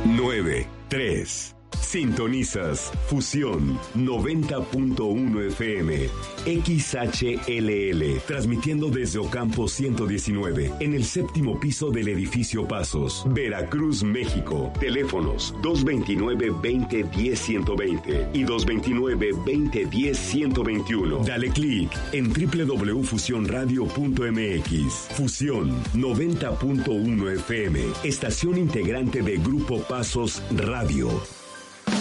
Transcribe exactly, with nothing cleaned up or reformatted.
nueve tres. Sintonizas Fusión noventa punto uno F M, X H L L, transmitiendo desde Ocampo ciento diecinueve, en el séptimo piso del edificio Pasos, Veracruz, México. Teléfonos dos veintinueve, veinte, diez, ciento veinte y dos veintinueve, veinte, diez, ciento veintiuno. Dale clic en doble u doble u doble u punto fusión radio punto m x. Fusión noventa punto uno F M, estación integrante de Grupo Pasos Radio.